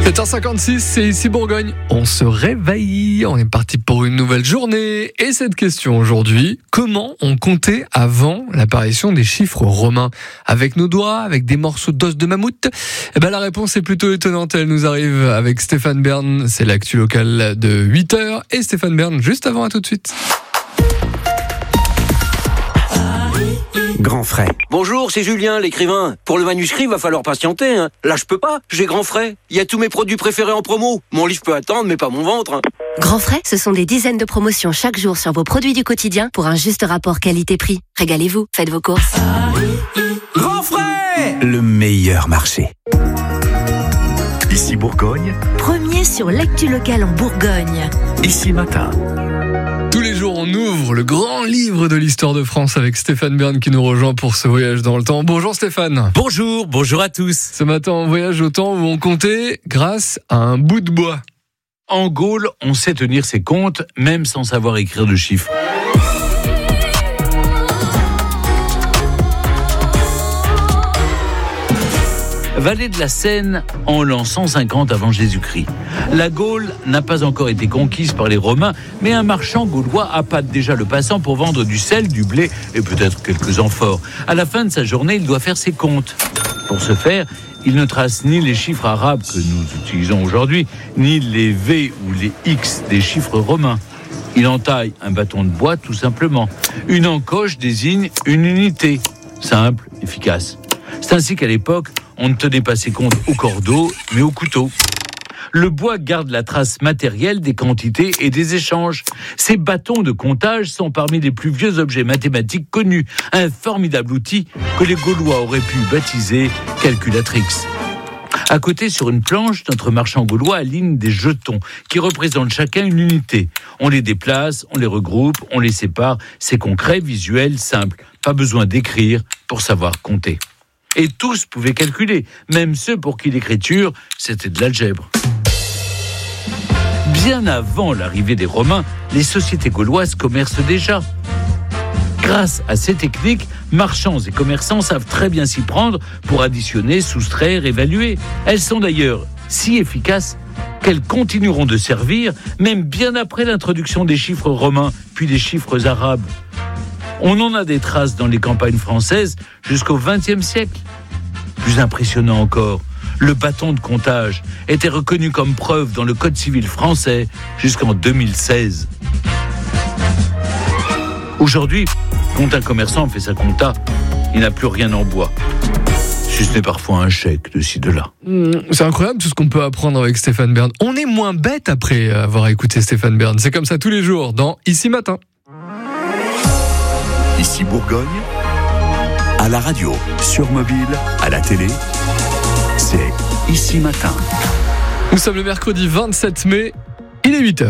7h56, c'est ici Bourgogne. On se réveille, on est parti pour une nouvelle journée. Et cette question aujourd'hui, comment on comptait avant l'apparition des chiffres romains? Avec nos doigts, avec des morceaux d'os de mammouth? Eh ben la réponse est plutôt étonnante, elle nous arrive avec Stéphane Bern. C'est l'actu locale de 8h. Et Stéphane Bern, juste avant, à tout de suite. Grand frais. Bonjour, c'est Julien, l'écrivain. Pour le manuscrit, va falloir patienter. Là, je peux pas. J'ai Grand frais. Il y a tous mes produits préférés en promo. Mon livre peut attendre, mais pas mon ventre. Grand frais, ce sont des dizaines de promotions chaque jour sur vos produits du quotidien pour un juste rapport qualité-prix. Régalez-vous, faites vos courses. Grand frais, le meilleur marché. Ici Bourgogne. Premier sur l'actu locale en Bourgogne. Ici matin. Tous les jours, on ouvre le grand livre de l'histoire de France avec Stéphane Bern qui nous rejoint pour ce voyage dans le temps. Bonjour Stéphane. Bonjour à tous. Ce matin, on voyage au temps où on comptait grâce à un bout de bois. En Gaule, on sait tenir ses comptes, même sans savoir écrire de chiffres. Vallée de la Seine, en l'an 150 avant Jésus-Christ. La Gaule n'a pas encore été conquise par les Romains, mais un marchand gaulois appâte déjà le passant pour vendre du sel, du blé et peut-être quelques amphores. À la fin de sa journée, il doit faire ses comptes. Pour ce faire, il ne trace ni les chiffres arabes que nous utilisons aujourd'hui, ni les V ou les X des chiffres romains. Il entaille un bâton de bois tout simplement. Une encoche désigne une unité. Simple, efficace. C'est ainsi qu'à l'époque, on ne tenait pas ses comptes au cordeau, mais au couteau. Le bois garde la trace matérielle des quantités et des échanges. Ces bâtons de comptage sont parmi les plus vieux objets mathématiques connus. Un formidable outil que les Gaulois auraient pu baptiser calculatrix. À côté, sur une planche, notre marchand gaulois aligne des jetons qui représentent chacun une unité. On les déplace, on les regroupe, on les sépare. C'est concret, visuel, simple. Pas besoin d'écrire pour savoir compter. Et tous pouvaient calculer, même ceux pour qui l'écriture, c'était de l'algèbre. Bien avant l'arrivée des Romains, les sociétés gauloises commercent déjà. Grâce à ces techniques, marchands et commerçants savent très bien s'y prendre pour additionner, soustraire, évaluer. Elles sont d'ailleurs si efficaces qu'elles continueront de servir, même bien après l'introduction des chiffres romains, puis des chiffres arabes. On en a des traces dans les campagnes françaises jusqu'au XXe siècle. Plus impressionnant encore, le bâton de comptage était reconnu comme preuve dans le Code civil français jusqu'en 2016. Aujourd'hui, quand un commerçant fait sa compta, il n'a plus rien en bois. Si ce n'est parfois un chèque de ci, de là. C'est incroyable tout ce qu'on peut apprendre avec Stéphane Bern. On est moins bête après avoir écouté Stéphane Bern. C'est comme ça tous les jours dans Ici Matin. Ici Bourgogne, à la radio, sur mobile, à la télé, c'est Ici Matin. Nous sommes le mercredi 27 mai, il est 8h.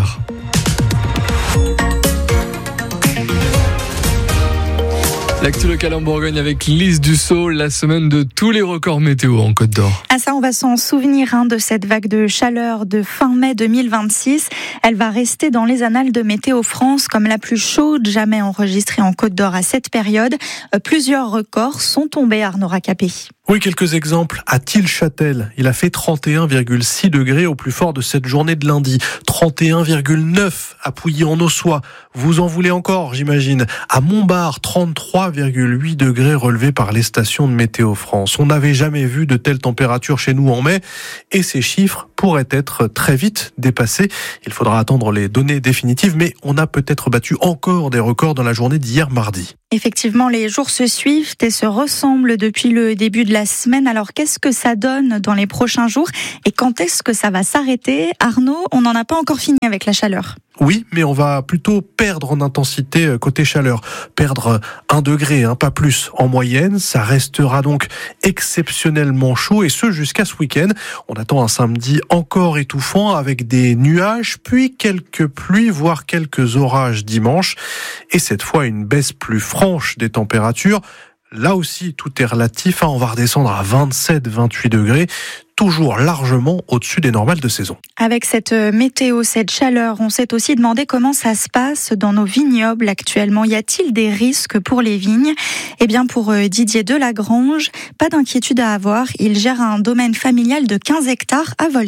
L'actu locale en Bourgogne avec Lise Dussault, la semaine de tous les records météo en Côte d'Or. Ah ça, on va s'en souvenir de cette vague de chaleur de fin mai 2026. Elle va rester dans les annales de Météo France comme la plus chaude jamais enregistrée en Côte d'Or à cette période. Plusieurs records sont tombés, Arnaud Racapé. Oui, quelques exemples. À Tilchâtel, il a fait 31,6 degrés au plus fort de cette journée de lundi. 31,9 à Pouilly-en-Ossois. Vous en voulez encore, j'imagine. À Montbard, 33,8 degrés relevés par les stations de Météo France. On n'avait jamais vu de telles températures chez nous en mai. Et ces chiffres pourraient être très vite dépassés. Il faudra attendre les données définitives, mais on a peut-être battu encore des records dans la journée d'hier mardi. Effectivement, les jours se suivent et se ressemblent depuis le début de la semaine. Alors, qu'est-ce que ça donne dans les prochains jours et quand est-ce que ça va s'arrêter? Arnaud, on n'en a pas encore fini avec la chaleur. Oui, mais on va plutôt perdre en intensité côté chaleur. Perdre 1 degré, pas plus en moyenne. Ça restera donc exceptionnellement chaud et ce jusqu'à ce week-end. On attend un samedi encore étouffant avec des nuages, puis quelques pluies, voire quelques orages dimanche. Et cette fois, une baisse plus franche des températures. Là aussi, tout est relatif. On va redescendre à 27-28 degrés. Toujours largement au-dessus des normales de saison. Avec cette météo, cette chaleur, on s'est aussi demandé comment ça se passe dans nos vignobles actuellement. Y a-t-il des risques pour les vignes? Eh bien, pour Didier Delagrange, pas d'inquiétude à avoir. Il gère un domaine familial de 15 hectares à Volnay.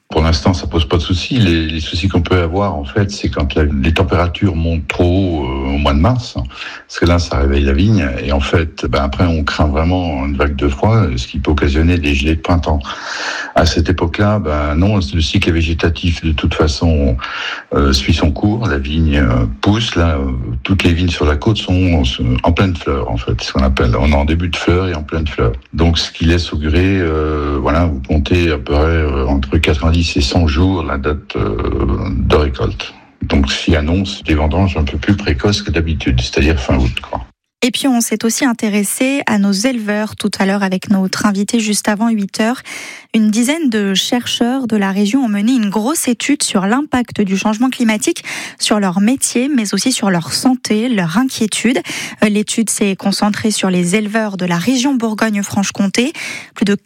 Pour l'instant, ça pose pas de soucis. Les soucis qu'on peut avoir, en fait, c'est quand les températures montent trop haut au mois de mars, parce que là, ça réveille la vigne, et en fait, après, on craint vraiment une vague de froid, ce qui peut occasionner des gelées de printemps. À cette époque-là, non, le cycle végétatif, de toute façon, suit son cours. La vigne pousse. Là, toutes les vignes sur la côte sont en pleine fleur, en fait, ce qu'on appelle. On est en début de fleur et en pleine fleur. Donc, ce qui laisse augurer, vous comptez à peu près entre 90 et 100 jours la date de récolte. Donc, ce qui annonce des vendanges un peu plus précoces que d'habitude, c'est-à-dire fin août, quoi. Et puis on s'est aussi intéressé à nos éleveurs tout à l'heure avec notre invité juste avant 8h. Une dizaine de chercheurs de la région ont mené une grosse étude sur l'impact du changement climatique sur leur métier, mais aussi sur leur santé, leur inquiétude. L'étude s'est concentrée sur les éleveurs de la région Bourgogne-Franche-Comté. Plus de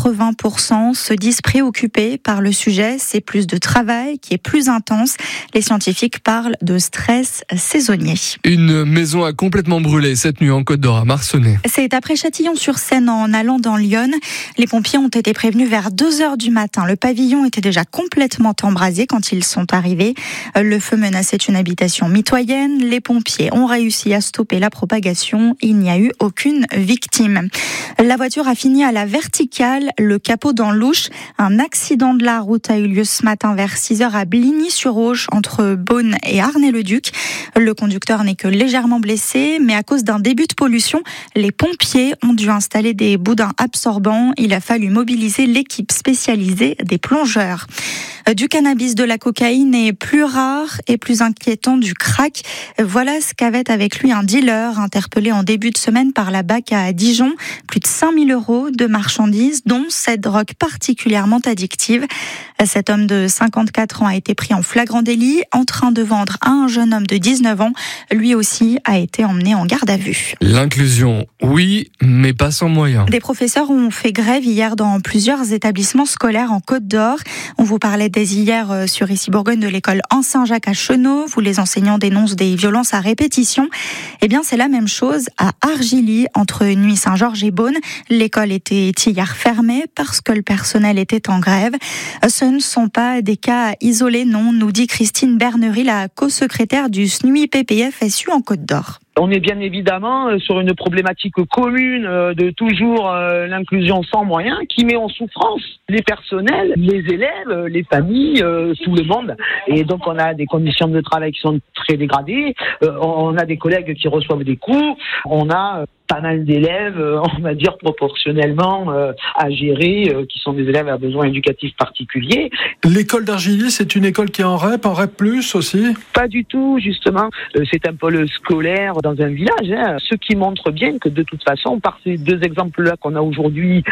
80% se disent préoccupés par le sujet. C'est plus de travail qui est plus intense. Les scientifiques parlent de stress saisonnier. Une maison a complètement brûlé cette nuit en Côte d'Or à Marcenay. C'est après Châtillon-sur-Seine en allant dans l'Yonne. Les pompiers ont été prévenus vers 2h du matin. Le pavillon était déjà complètement embrasé quand ils sont arrivés. Le feu menaçait une habitation mitoyenne. Les pompiers ont réussi à stopper la propagation. Il n'y a eu aucune victime. La voiture a fini à la verticale, le capot dans l'ouche. Un accident de la route a eu lieu ce matin vers 6h à Bligny-sur-Auge, entre Beaune et Arnay-le-Duc. Le conducteur n'est que légèrement blessé, mais à cause d'un début de pollution, les pompiers ont dû installer des boudins absorbants. Il a fallu mobiliser l'équipe spécialisée des plongeurs. Du cannabis, de la cocaïne et plus rare et plus inquiétant du crack. Voilà ce qu'avait avec lui un dealer interpellé en début de semaine par la BAC à Dijon. Plus de 5 000 € de marchandises, dont cette drogue particulièrement addictive. Cet homme de 54 ans a été pris en flagrant délit, en train de vendre à un jeune homme de 19 ans. Lui aussi a été emmené en garde à vue. L'inclusion, oui, mais pas sans moyens. Des professeurs ont fait grève hier dans plusieurs établissements scolaires en Côte d'Or. On vous parlait dès hier sur Issy-Bourgogne de l'école Anse-Saint-Jacques à Chenaux, où les enseignants dénoncent des violences à répétition. Eh bien, c'est la même chose à Argilly, entre Nuits-Saint-Georges et Beaune. L'école était hier fermée parce que le personnel était en grève. Ce ne sont pas des cas isolés, non, nous dit Christine Bernery, la co-secrétaire du SNUI-PPF-SU en Côte d'Or. On est bien évidemment sur une problématique commune de toujours l'inclusion sans moyens qui met en souffrance les personnels, les élèves, les familles, tout le monde. Et donc on a des conditions de travail qui sont très dégradées, on a des collègues qui reçoivent des coups, on a pas mal d'élèves, on va dire proportionnellement à gérer, qui sont des élèves à besoins éducatifs particuliers. L'école d'Argilly, c'est une école qui est en REP plus aussi ? Pas du tout, justement. C'est un pôle scolaire dans un village, ce qui montre bien que de toute façon, par ces deux exemples-là qu'on a aujourd'hui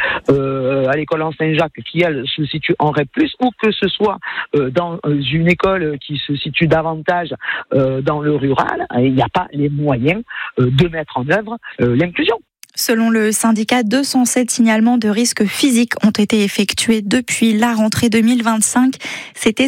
à l'école Anse-Saint-Jacques, qui elle se situe en REP+, ou que ce soit dans une école qui se situe davantage dans le rural, il n'y a pas les moyens de mettre en œuvre l'inclusion. Selon le syndicat, 207 signalements de risques physiques ont été effectués depuis la rentrée 2025. C'était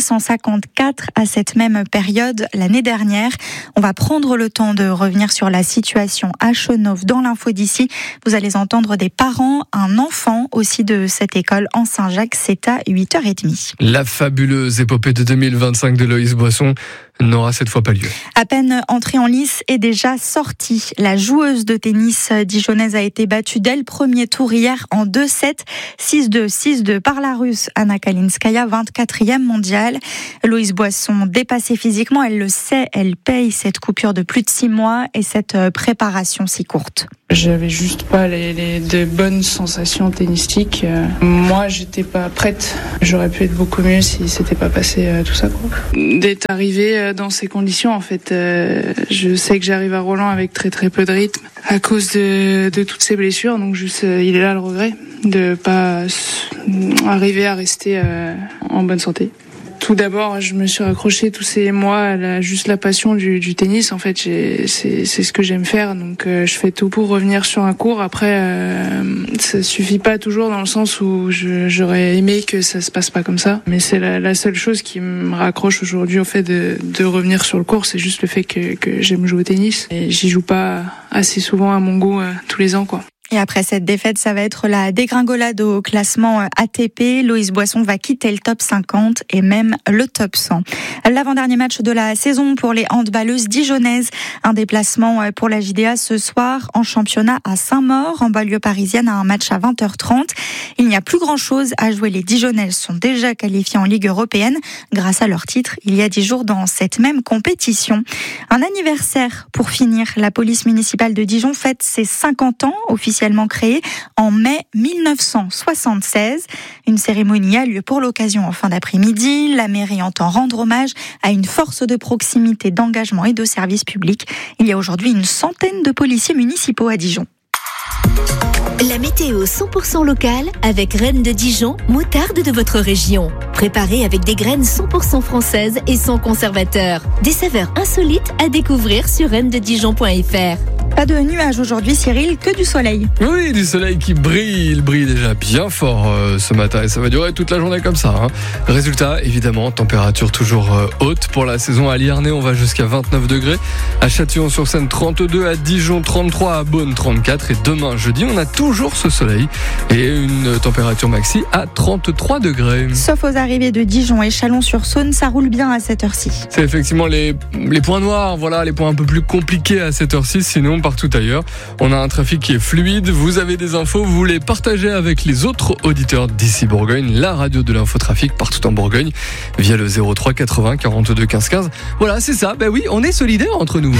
154 à cette même période l'année dernière. On va prendre le temps de revenir sur la situation à Chenauve dans l'info d'ici. Vous allez entendre des parents, un enfant aussi de cette école en Saint-Jacques. C'est à 8h30. La fabuleuse épopée de 2025 de Loïs Boisson n'aura cette fois pas lieu. À peine entrée en lice et déjà sortie. La joueuse de tennis dijonnaise a été battue dès le premier tour hier en 2-7, 6-2, 6-2 par la Russe Anna Kalinskaya, 24e mondiale. Loïs Boisson, dépassée physiquement, elle le sait, elle paye cette coupure de plus de 6 mois et cette préparation si courte. J'avais juste pas de bonnes sensations tennistiques. Moi, j'étais pas prête. J'aurais pu être beaucoup mieux si c'était pas passé tout ça, quoi. D'être arrivée dans ces conditions, en fait, je sais que j'arrive à Roland avec très très peu de rythme à cause de toutes ces blessures. Donc juste, il est là le regret de pas arriver à rester en bonne santé. Tout d'abord, je me suis raccrochée tous ces mois à la passion du tennis. En fait, c'est ce que j'aime faire. Donc, je fais tout pour revenir sur un court. Après, ça suffit pas toujours dans le sens où j'aurais aimé que ça se passe pas comme ça. Mais c'est la seule chose qui me raccroche aujourd'hui au fait de revenir sur le court. C'est juste le fait que j'aime jouer au tennis. Et j'y joue pas assez souvent à mon goût tous les ans, quoi. Et après cette défaite, ça va être la dégringolade au classement ATP. Loïs Boisson va quitter le top 50 et même le top 100. L'avant-dernier match de la saison pour les handballeuses dijonnaises. Un déplacement pour la JDA ce soir en championnat à Saint-Maur, en banlieue parisienne, à un match à 20h30. Il n'y a plus grand-chose à jouer. Les Dijonnaises sont déjà qualifiées en Ligue européenne grâce à leur titre il y a 10 jours dans cette même compétition. Un anniversaire pour finir. La police municipale de Dijon fête ses 50 ans, officiellement créée en mai 1976. Une cérémonie a lieu pour l'occasion en fin d'après-midi. La mairie entend rendre hommage à une force de proximité, d'engagement et de service public. Il y a aujourd'hui une centaine de policiers municipaux à Dijon. La météo 100% locale avec Rennes de Dijon, moutarde de votre région. Préparée avec des graines 100% françaises et sans conservateur. Des saveurs insolites à découvrir sur rennededijon.fr. Pas de nuages aujourd'hui, Cyril, que du soleil. Oui, du soleil qui brille. Il brille déjà bien fort ce matin et ça va durer toute la journée comme ça. Résultat, évidemment, température toujours haute pour la saison. À Liernay, on va jusqu'à 29 degrés. À Châtillon-sur-Seine, 32. À Dijon, 33. À Beaune, 34. Et demain, jeudi, on a toujours ce soleil et une température maxi à 33 degrés. Sauf aux arrivées de Dijon et Chalon-sur-Saône, ça roule bien à cette heure-ci. C'est effectivement les points noirs, voilà, les points un peu plus compliqués à cette heure-ci. Sinon, partout ailleurs, on a un trafic qui est fluide. Vous avez des infos, vous les partagez avec les autres auditeurs d'ici Bourgogne, la radio de l'infotrafic partout en Bourgogne, via le 03 80 42 15 15. Voilà, c'est ça. Ben oui, on est solidaires entre nous.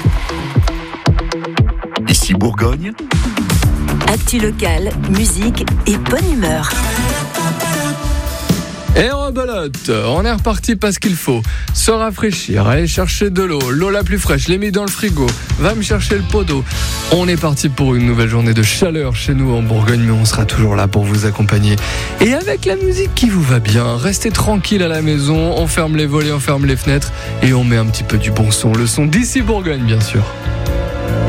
Ici Bourgogne. Actu locale, musique et bonne humeur. Et rebelote, on est reparti parce qu'il faut se rafraîchir, aller chercher de l'eau la plus fraîche, l'ai mis dans le frigo, va me chercher le pot d'eau. On est parti pour une nouvelle journée de chaleur chez nous en Bourgogne, mais on sera toujours là pour vous accompagner. Et avec la musique qui vous va bien, restez tranquille à la maison, on ferme les volets, on ferme les fenêtres et on met un petit peu du bon son, le son d'ici Bourgogne bien sûr.